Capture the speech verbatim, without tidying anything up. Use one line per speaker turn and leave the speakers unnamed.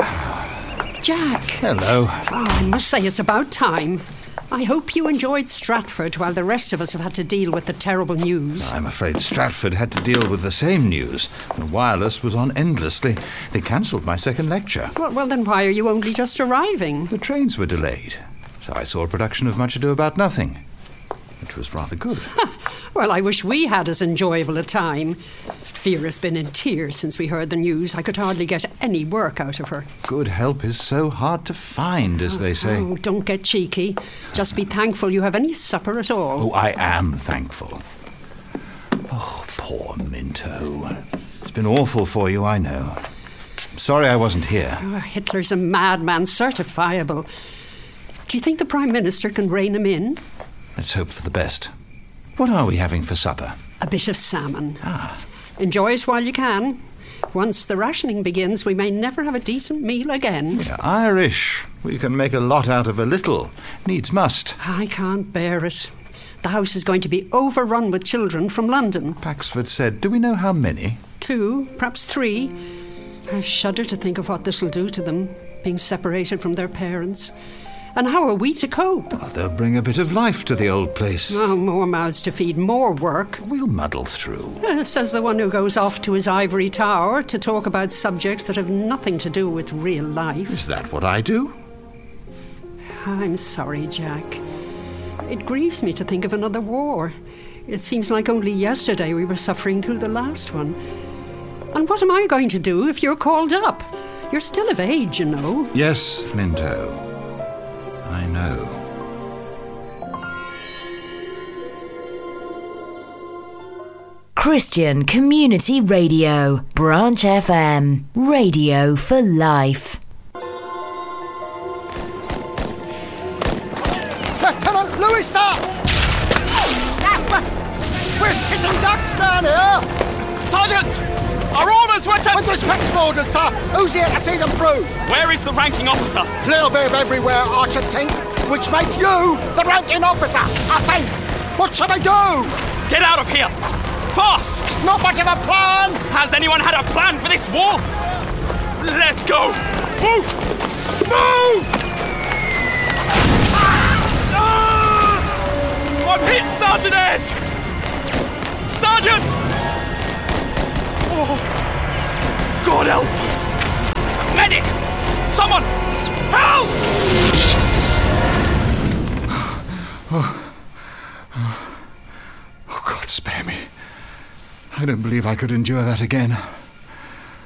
Jack.
Hello.
Oh, I must say it's about time. I hope you enjoyed Stratford while the rest of us have had to deal with the terrible news.
I'm afraid Stratford had to deal with the same news. The wireless was on endlessly. They cancelled my second lecture.
Well, well, then why are you only just arriving?
The trains were delayed, so I saw a production of Much Ado About Nothing, which was rather good.
Well, I wish we had as enjoyable a time. Vera's been in tears since we heard the news. I could hardly get any work out of her.
Good help is so hard to find, as they say.
Oh, don't get cheeky. Just be thankful you have any supper at all.
Oh, I am thankful. Oh, poor Minto. It's been awful for you, I know. I'm sorry I wasn't here.
Oh, Hitler's a madman, certifiable. Do you think the Prime Minister can rein him in?
Let's hope for the best. What are we having for supper?
A bit of salmon.
Ah.
Enjoy it while you can. Once the rationing begins, we may never have a decent meal again.
Yeah, Irish. We can make a lot out of a little. Needs must.
I can't bear it. The house is going to be overrun with children from London.
Paxford said, do we know how many?
Two, perhaps three. I shudder to think of what this will do to them, being separated from their parents. And how are we to cope?
Well, they'll bring a bit of life to the old place.
Oh, more mouths to feed, more work.
We'll muddle through.
Uh, says the one who goes off to his ivory tower to talk about subjects that have nothing to do with real life.
Is that what I do?
I'm sorry, Jack. It grieves me to think of another war. It seems like only yesterday we were suffering through the last one. And what am I going to do if you're called up? You're still of age, you know.
Yes, Minto. I know.
Christian Community Radio, Branch F M, radio for life.
Lieutenant Lewis, sir! We're sitting ducks down here!
Sergeant! Our orders were to...
With respect to orders, sir, who's here to see them through?
Where is the ranking officer?
A little bit of everywhere, I should think, which makes you the ranking officer, I think. What shall I do?
Get out of here! Fast!
It's not much of a plan!
Has anyone had a plan for this war? Let's go! Move! Move! Ah! I'm hit, Sergeant Ayres! Sergeant! Oh, God help us! Medic! Someone! Help!
Oh. Oh. Oh, God, spare me. I don't believe I could endure that again.